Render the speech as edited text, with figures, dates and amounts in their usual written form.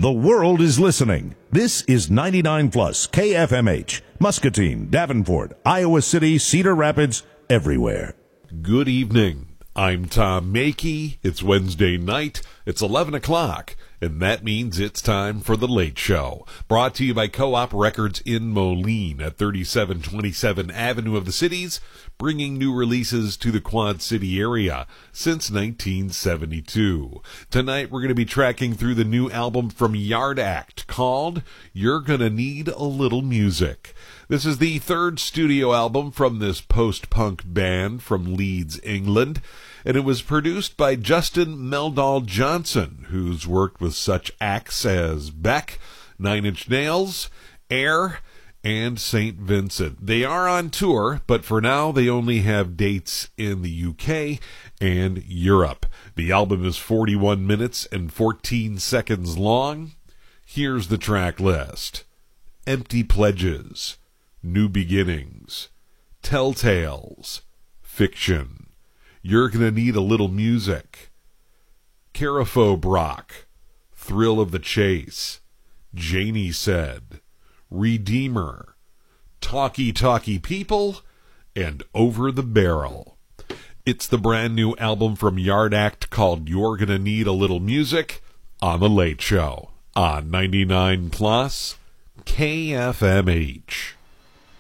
The world is listening. This is 99 Plus KFMH, Muscatine, Davenport, Iowa City, Cedar Rapids, everywhere. Good evening. I'm Tom Mackey. It's Wednesday night. It's 11 o'clock, and that means it's time for The Late Show. Brought to you by Co-op Records in Moline at 3727 Avenue of the Cities, bringing new releases to the Quad City area since 1972. Tonight we're going to be tracking through the new album from Yard Act called You're Gonna Need a Little Music. This is the third studio album from this post-punk band from Leeds, England, and it was produced by Justin Meldal Johnson, who's worked with such acts as Beck, Nine Inch Nails, Air, and St. Vincent. They are on tour, but for now they only have dates in the UK and Europe. The album is 41 minutes and 14 seconds long. Here's the track list: Empty Pledges, New Beginnings, Telltales, Fiction, You're Gonna Need a Little Music, Carafo Brock, Thrill of the Chase, Janie Said, Redeemer, Talkie Talkie People, and Over the Barrel. It's the brand new album from Yard Act called You're Gonna Need a Little Music on The Late Show on 99 Plus KFMH.